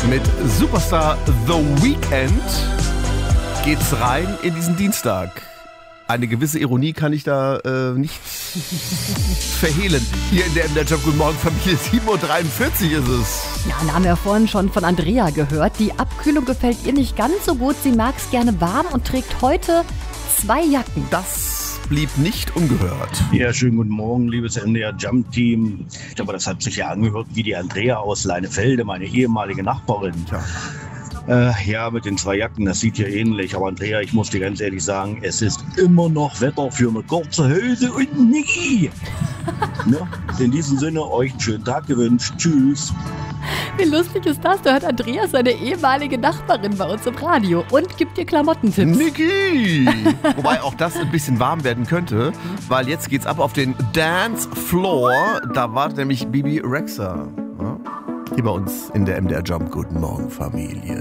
Mit Superstar The Weeknd geht's rein in diesen Dienstag. Eine gewisse Ironie kann ich da nicht verhehlen. Hier in der MDR Job Guten Morgen Familie, 7.43 Uhr ist es. Ja, da haben wir vorhin schon von Andrea gehört. Die Abkühlung gefällt ihr nicht ganz so gut. Sie mag es gerne warm und trägt heute 2 Jacken. Das blieb nicht ungehört. Ja, schönen guten Morgen, liebes MDR Jump Team. Ich glaube, das hat sich ja angehört wie die Andrea aus Leinefelde, meine ehemalige Nachbarin. Ja, mit den 2 Jacken, das sieht ja ähnlich. Aber Andrea, ich muss dir ganz ehrlich sagen, es ist immer noch Wetter für eine kurze Hose und ein Niki. Ne? In diesem Sinne, euch einen schönen Tag gewünscht. Tschüss. Wie lustig ist das? Da hört Andreas seine ehemalige Nachbarin bei uns im Radio und gibt dir Klamottentipps. Niki! Wobei auch das ein bisschen warm werden könnte, weil jetzt geht's ab auf den Dance Floor. Da wartet nämlich Bibi Rexha. Ja? Hier bei uns in der MDR Jump Guten Morgen Familie.